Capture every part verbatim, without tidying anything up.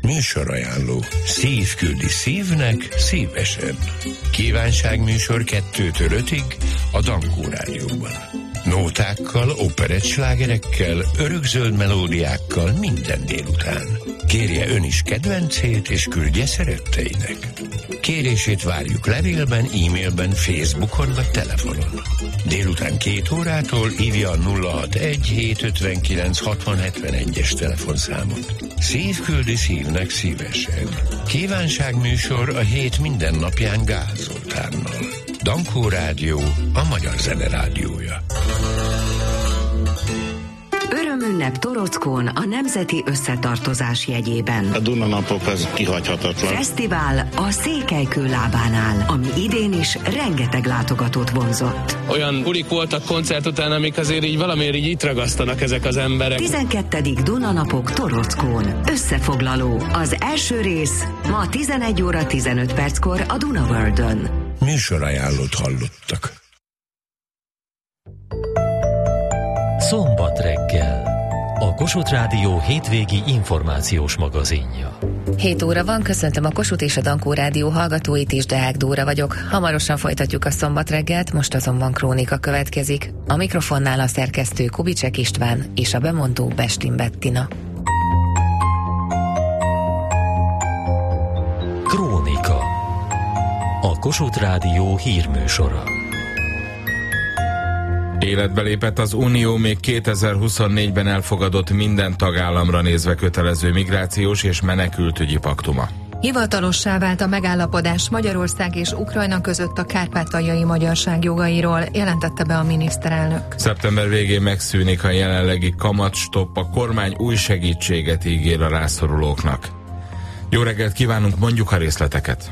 Műsorajánló. Szív küldi szívnek szívesen. Kívánságműsor kettőtől ötig a Dankó Rádióban. Nótákkal, operettslágerekkel, örökzöld melódiákkal minden délután. Kérje ön is kedvencét, és küldje szeretteinek. Kérését várjuk levélben, e-mailben, Facebookon vagy telefonon. Délután két órától hívja a nulla hatvanegy hétszázötvenkilenc hatvan hetvenegyes telefonszámot. Szív küldi szívnek szívesen. Kívánságműsor a hét minden napján Gál Zoltánnal. Dankó Rádió, a magyar zene rádiója. Örömünnep Torockón a Nemzeti Összetartozás jegyében. A Duna-napok az kihagyhatatlan. Fesztivál a Székelykő lábánál, ami idén is rengeteg látogatót vonzott. Olyan bulik voltak koncert után, amik azért így valamiért így itt ragasztanak ezek az emberek. tizenkettedik Duna-napok Torockón. Összefoglaló. Az első rész ma tizenegy óra tizenöt perckor a Duna Worldön. Műsorajánlót hallottak. Szombat reggel. A Kossuth Rádió hétvégi információs magazinja. hét óra van, köszöntöm a Kossuth és a Dankó Rádió hallgatóit is, Deák Dóra vagyok. Hamarosan folytatjuk a szombat reggelt, most azonban krónika következik. A mikrofonnál a szerkesztő Kubicsek István és a bemondó Bestin Bettina. Krónika. A Kossuth Rádió hírműsora. Életbe lépett az Unió még kétezer-huszonnégyben elfogadott minden tagállamra nézve kötelező migrációs és menekültügyi paktuma. Hivatalossá vált a megállapodás Magyarország és Ukrajna között a kárpátaljai magyarság jogairól, jelentette be a miniszterelnök. Szeptember végén megszűnik a jelenlegi kamatstopp, a kormány új segítséget ígér a rászorulóknak. Jó reggelt kívánunk, mondjuk a részleteket.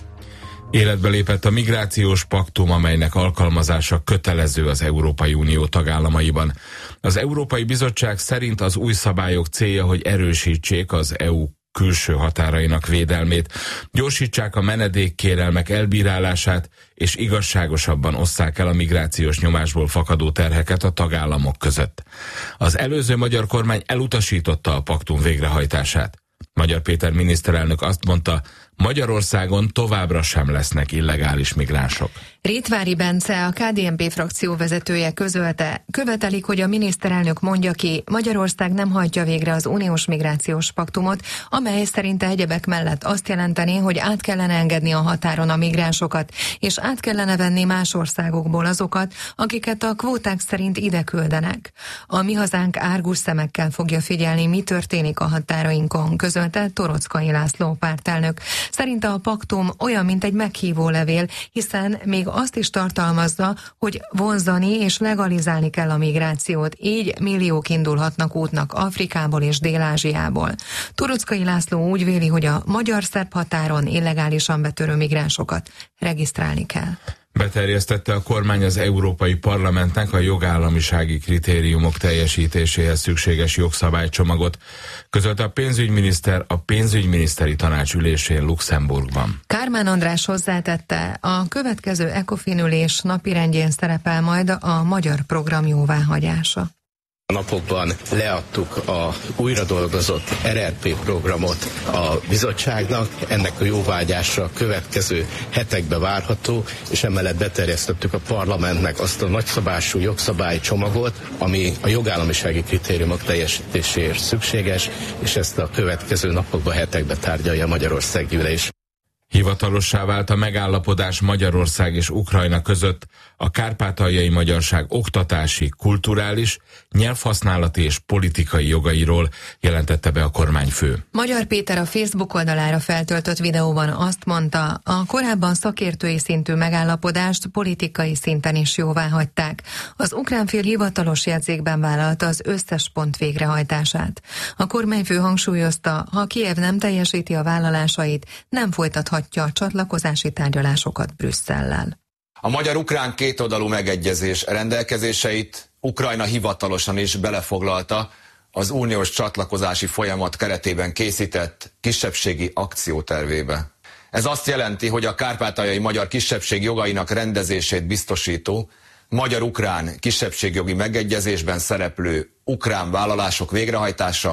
Életbe lépett a migrációs paktum, amelynek alkalmazása kötelező az Európai Unió tagállamaiban. Az Európai Bizottság szerint az új szabályok célja, hogy erősítsék az é u külső határainak védelmét, gyorsítsák a menedékkérelmek elbírálását, és igazságosabban osszák el a migrációs nyomásból fakadó terheket a tagállamok között. Az előző magyar kormány elutasította a paktum végrehajtását. Magyar Péter miniszterelnök azt mondta, Magyarországon továbbra sem lesznek illegális migránsok. Rétvári Bence, a ká dé en pé frakció vezetője közölte, követelik, hogy a miniszterelnök mondja ki, Magyarország nem hajtja végre az uniós migrációs paktumot, amely szerinte egyebek mellett azt jelenteni, hogy át kellene engedni a határon a migránsokat, és át kellene venni más országokból azokat, akiket a kvóták szerint ide küldenek. A mi hazánk árgus szemekkel fogja figyelni, mi történik a határainkon, közölte Toroczkai László pártelnök. Szerinte a paktum olyan, mint egy meghívó levél, hiszen még azt is tartalmazza, hogy vonzani és legalizálni kell a migrációt, így milliók indulhatnak útnak Afrikából és Dél-Ázsiából. Toroczkai László úgy véli, hogy a magyar-szerb határon illegálisan betörő migránsokat regisztrálni kell. Beterjesztette a kormány az Európai Parlamentnek a jogállamisági kritériumok teljesítéséhez szükséges jogszabálycsomagot, közölte a pénzügyminiszter a pénzügyminiszteri tanács ülésén Luxemburgban. Kármán András hozzátette, a következő ECOFIN ülés napirendjén szerepel majd a magyar program jóváhagyása. A napokban leadtuk a újra dolgozott er er pé programot a bizottságnak, ennek a jóváhagyása a következő hetekben várható, és emellett beterjesztettük a parlamentnek azt a nagyszabású jogszabálycsomagot, ami a jogállamisági kritériumok teljesítéséért szükséges, és ezt a következő napokban, hetekben tárgyalja a Magyarország gyűlés. Hivatalossá vált a megállapodás Magyarország és Ukrajna között a kárpátaljai magyarság oktatási, kulturális, nyelvhasználati és politikai jogairól, jelentette be a kormányfő. Magyar Péter a Facebook oldalára feltöltött videóban azt mondta, a korábban szakértői szintű megállapodást politikai szinten is jóváhagyták. Az ukrán fél hivatalos jegyzékben vállalta az összes pont végrehajtását. A kormányfő hangsúlyozta, ha Kijev nem teljesíti a vállalásait, nem folytathatja a csatlakozási tárgyalásokat Brüsszellel. A magyar-ukrán kétoldalú megegyezés rendelkezéseit Ukrajna hivatalosan is belefoglalta az uniós csatlakozási folyamat keretében készített kisebbségi akciótervébe. Ez azt jelenti, hogy a kárpátaljai magyar kisebbség jogainak rendezését biztosító magyar-ukrán kisebbségjogi megegyezésben szereplő ukrán vállalások végrehajtása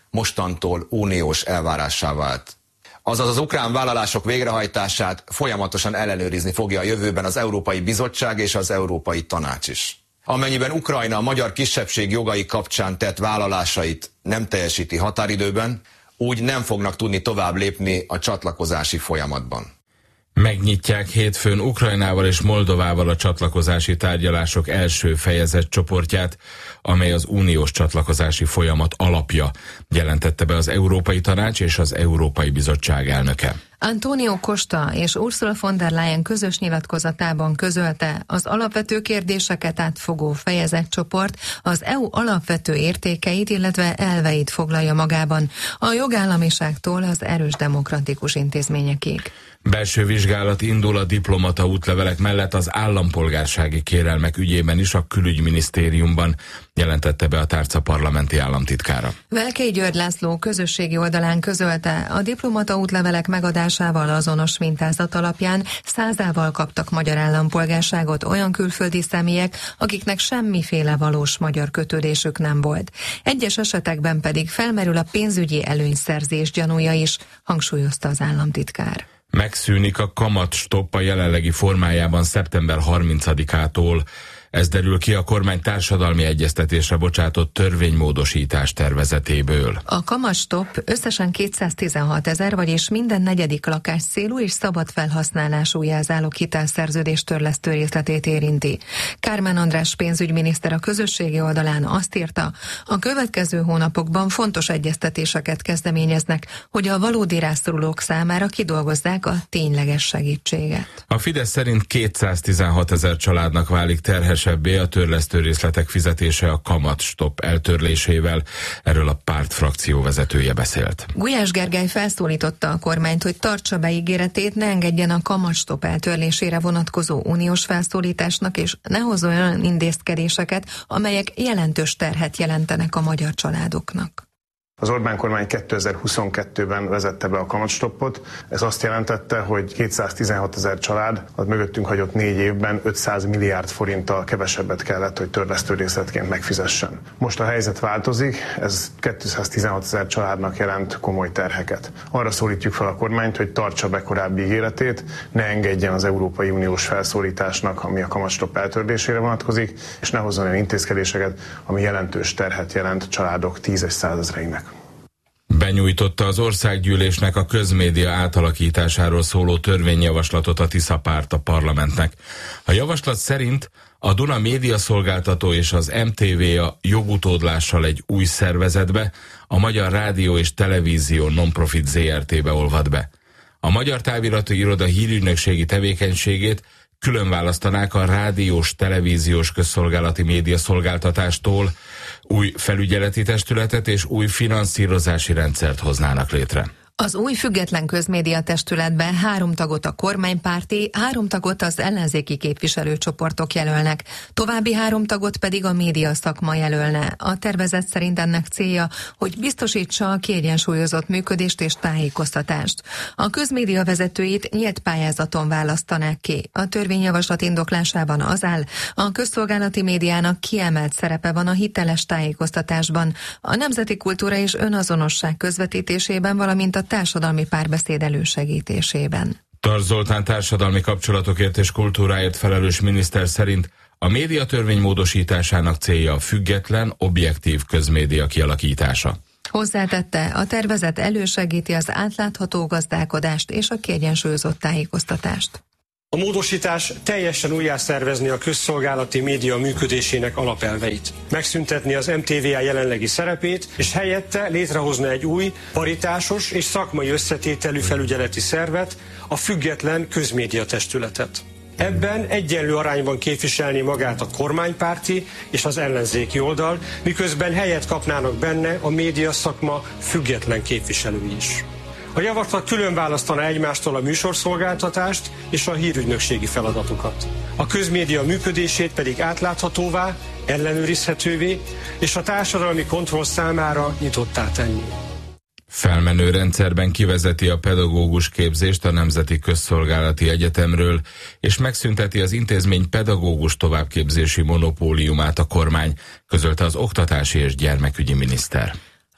mostantól uniós elvárássá vált. Azaz az ukrán vállalások végrehajtását folyamatosan ellenőrizni fogja a jövőben az Európai Bizottság és az Európai Tanács is. Amennyiben Ukrajna a magyar kisebbség jogai kapcsán tett vállalásait nem teljesíti határidőben, úgy nem fognak tudni tovább lépni a csatlakozási folyamatban. Megnyitják hétfőn Ukrajnával és Moldovával a csatlakozási tárgyalások első fejezet csoportját, amely az uniós csatlakozási folyamat alapja, jelentette be az Európai Tanács és az Európai Bizottság elnöke. Antonio Costa és Ursula von der Leyen közös nyilatkozatában közölte, az alapvető kérdéseket átfogó fejezetcsoport az é u alapvető értékeit, illetve elveit foglalja magában, a jogállamiságtól az erős demokratikus intézményekig. Belső vizsgálat indul a diplomata útlevelek mellett az állampolgársági kérelmek ügyében is a külügyminisztériumban, jelentette be a tárca parlamenti államtitkára. Velkei György László közösségi oldalán közölte, a diplomata útlevelek megadásával azonos mintázat alapján százával kaptak magyar állampolgárságot olyan külföldi személyek, akiknek semmiféle valós magyar kötődésük nem volt. Egyes esetekben pedig felmerül a pénzügyi előnyszerzés gyanúja is, hangsúlyozta az államtitkár. Megszűnik a kamatstopp a jelenlegi formájában szeptember harmincadikától. Ez derül ki a kormány társadalmi egyeztetésre bocsátott törvénymódosítás tervezetéből. A kamatstopp összesen kétszáztizenhat ezer, vagyis minden negyedik lakás célú és szabad felhasználású jelzálog hitelszerződés törlesztő részletét érinti. Kármán András pénzügyminiszter a közösségi oldalán azt írta, a következő hónapokban fontos egyeztetéseket kezdeményeznek, hogy a valódi rászorulók számára kidolgozzák a tényleges segítséget. A Fidesz szerint kétszáztizenhat ezer családnak válik terhes a törlesztő részletek fizetése a kamatstopp eltörlésével. Erről a párt frakció vezetője beszélt. Gulyás Gergely felszólította a kormányt, hogy tartsa be ígéretét, ne engedjen a kamatstopp eltörlésére vonatkozó uniós felszólításnak, és ne hozzon olyan intézkedéseket, amelyek jelentős terhet jelentenek a magyar családoknak. Az Orbán kormány kétezer-huszonkettőben vezette be a kamatstoppot. Ez azt jelentette, hogy kétszáztizenhat ezer család az mögöttünk hagyott négy évben ötszáz milliárd forinttal kevesebbet kellett, hogy törlesztő részletként megfizessen. Most a helyzet változik, ez kétszáztizenhat ezer családnak jelent komoly terheket. Arra szólítjuk fel a kormányt, hogy tartsa be korábbi ígéretét, ne engedjen az Európai Uniós felszólításnak, ami a kamatstopp eltörlésére vonatkozik, és ne hozzon olyan intézkedéseket, ami jelentős terhet jelent családok tízes százezreinek. Benyújtotta az országgyűlésnek a közmédia átalakításáról szóló törvényjavaslatot a Tisza párt a parlamentnek. A javaslat szerint a Duna médiaszolgáltató és az em té vé a jogutódlással egy új szervezetbe, a Magyar Rádió és Televízió Nonprofit zé er té-be olvad be. A Magyar Távirati Iroda hírügynökségi tevékenységét külön választanák a rádiós, televíziós közszolgálati médiaszolgáltatástól, új felügyeleti testületet és új finanszírozási rendszert hoznának létre. Az új független közmédiatestületben három tagot a kormánypárti, három tagot az ellenzéki képviselőcsoportok jelölnek, további három tagot pedig a média szakma jelölne. A tervezet szerint ennek célja, hogy biztosítsa a kiegyensúlyozott működést és tájékoztatást. A közmédia vezetőit nyílt pályázaton választanák ki. A törvényjavaslat indoklásában az áll, a közszolgálati médiának kiemelt szerepe van a hiteles tájékoztatásban, a nemzeti kultúra és önazonosság közvetítésében, valamint a társadalmi párbeszéd elősegítésében. Tarts Zoltán társadalmi kapcsolatokért és kultúráért felelős miniszter szerint a médiatörvény módosításának célja a független, objektív közmédia kialakítása. Hozzátette, a tervezet elősegíti az átlátható gazdálkodást és a kiegyensúlyozott tájékoztatást. A módosítás teljesen újjászervezni a közszolgálati média működésének alapelveit. Megszüntetni az em té vé á jelenlegi szerepét, és helyette létrehozni egy új, paritásos és szakmai összetételű felügyeleti szervet, a független közmédiatestületet. Ebben egyenlő arányban képviselni magát a kormánypárti és az ellenzéki oldal, miközben helyet kapnának benne a média szakma független képviselői is. A javaslat külön választana egymástól a műsorszolgáltatást és a hírügynökségi feladatokat. A közmédia működését pedig átláthatóvá, ellenőrizhetővé és a társadalmi kontroll számára nyitottá tenni. Felmenő rendszerben kivezeti a pedagógus képzést a Nemzeti Közszolgálati Egyetemről, és megszünteti az intézmény pedagógus továbbképzési monopóliumát a kormány, közölte az oktatási és gyermekügyi miniszter.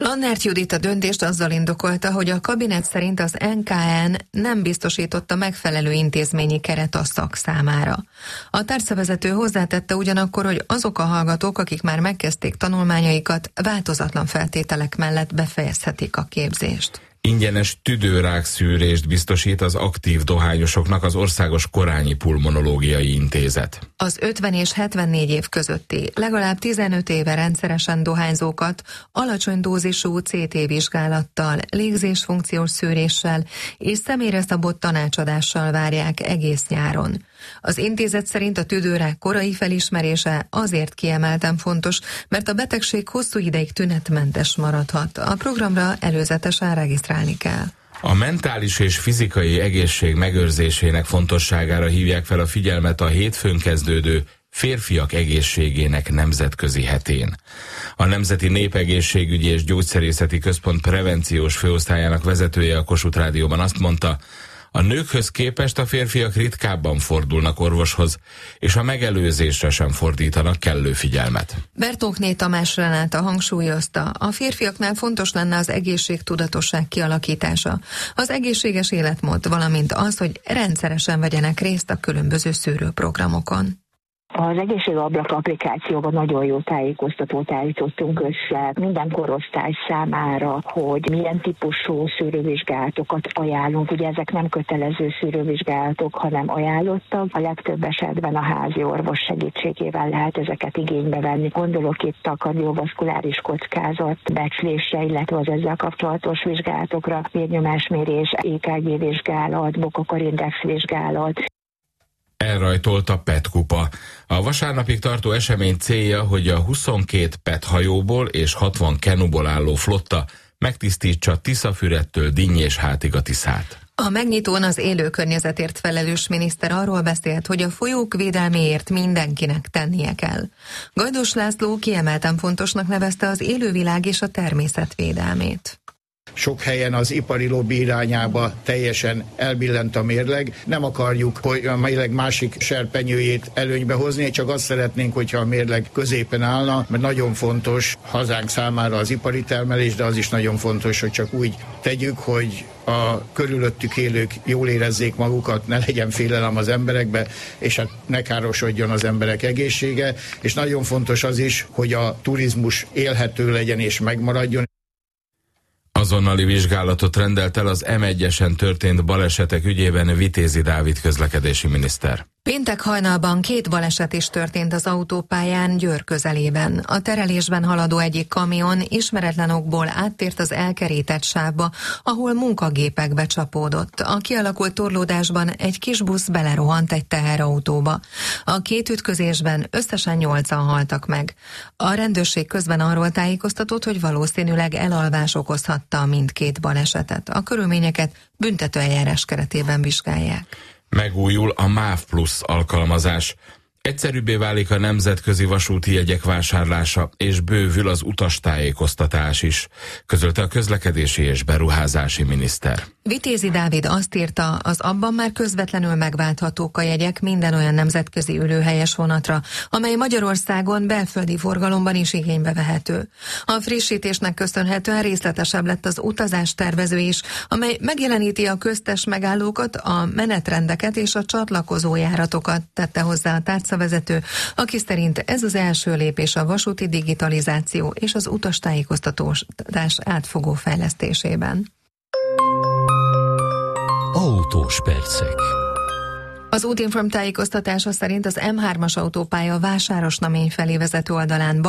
Lannert Judit a döntést azzal indokolta, hogy a kabinet szerint az en ká en nem biztosította megfelelő intézményi keret a szak számára. A tárcavezető hozzátette ugyanakkor, hogy azok a hallgatók, akik már megkezdték tanulmányaikat, változatlan feltételek mellett befejezhetik a képzést. Ingyenes tüdőrák szűrést biztosít az aktív dohányosoknak az Országos Korányi Pulmonológiai Intézet. Az ötven és hetvennégy év közötti, legalább tizenöt éve rendszeresen dohányzókat alacsony dózisú cé té vizsgálattal, légzésfunkciós szűréssel és személyre szabott tanácsadással várják egész nyáron. Az intézet szerint a tüdőrák korai felismerése azért kiemelten fontos, mert a betegség hosszú ideig tünetmentes maradhat. A programra előzetesen regisztrálni kell. A mentális és fizikai egészség megőrzésének fontosságára hívják fel a figyelmet a hétfőn kezdődő Férfiak egészségének nemzetközi hetén. A Nemzeti Népegészségügyi és Gyógyszerészeti Központ prevenciós főosztályának vezetője a Kossuth Rádióban azt mondta, a nőkhöz képest a férfiak ritkábban fordulnak orvoshoz, és a megelőzésre sem fordítanak kellő figyelmet. Bertókné Tamás Renáta hangsúlyozta, a férfiaknál fontos lenne az egészségtudatosság kialakítása, az egészséges életmód, valamint az, hogy rendszeresen vegyenek részt a különböző szűrőprogramokon. Az egészségablak applikációban nagyon jó tájékoztatót állítottunk össze minden korosztály számára, hogy milyen típusú szűrővizsgálatokat ajánlunk. Ugye ezek nem kötelező szűrővizsgálatok, hanem ajánlottak. A legtöbb esetben a házi orvos segítségével lehet ezeket igénybe venni. Gondolok itt a kardiovaszkuláris kockázat becslésre, illetve az ezzel kapcsolatos vizsgálatokra, vérnyomásmérés, é ká gé vizsgálat, Bokakarindex vizsgálat. Elrajtolt a pé e té kupa. A vasárnapig tartó esemény célja, hogy a huszonkét pé e té hajóból és hatvan kenuból álló flotta megtisztítsa Tiszafüredtől Dinnyéshátig a Tiszát. A megnyitón az élő környezetért felelős miniszter arról beszélt, hogy a folyók védelméért mindenkinek tennie kell. Gajdos László kiemelten fontosnak nevezte az élővilág és a természet védelmét. Sok helyen az ipari lobby irányába teljesen elbillent a mérleg. Nem akarjuk, hogy a mérleg másik serpenyőjét előnybe hozni, csak azt szeretnénk, hogyha a mérleg középen állna, mert nagyon fontos hazánk számára az ipari termelés, de az is nagyon fontos, hogy csak úgy tegyük, hogy a körülöttük élők jól érezzék magukat, ne legyen félelem az emberekbe, és hát ne károsodjon az emberek egészsége. És nagyon fontos az is, hogy a turizmus élhető legyen és megmaradjon. Azonnali vizsgálatot rendelt el az em egyesen történt balesetek ügyében Vitézi Dávid közlekedési miniszter. Péntek hajnalban két baleset is történt az autópályán Győr közelében. A terelésben haladó egyik kamion ismeretlen okból áttért az elkerített sávba, ahol munkagépekbe csapódott. A kialakult torlódásban egy kis busz belerohant egy teherautóba. A két ütközésben összesen nyolcan haltak meg. A rendőrség közben arról tájékoztatott, hogy valószínűleg elalvás okozhatta mindkét balesetet. A körülményeket büntetőeljárás keretében vizsgálják. Megújul a MÁV Plusz alkalmazás. Egyszerűbbé válik a nemzetközi vasúti jegyek vásárlása, és bővül az utastájékoztatás is, közölte a közlekedési és beruházási miniszter. Vitézi Dávid azt írta, az abban már közvetlenül megválthatók a jegyek minden olyan nemzetközi ülőhelyes vonatra, amely Magyarországon belföldi forgalomban is igénybe vehető. A frissítésnek köszönhetően részletesebb lett az utazástervező is, amely megjeleníti a köztes megállókat, a menetrendeket és a csatlakozó járatokat, tette hozzá a tárcavezető, aki szerint ez az első lépés a vasúti digitalizáció és az utastájékoztatás átfogó fejlesztésében. Autós percek. Az Útinform tájékoztatása szerint az em hármas autópálya Vásárosnamény felé vezető oldalán